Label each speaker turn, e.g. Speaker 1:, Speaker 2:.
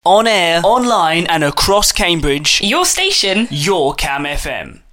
Speaker 1: On air, online and across Cambridge.
Speaker 2: Your station.
Speaker 1: Your Cam FM.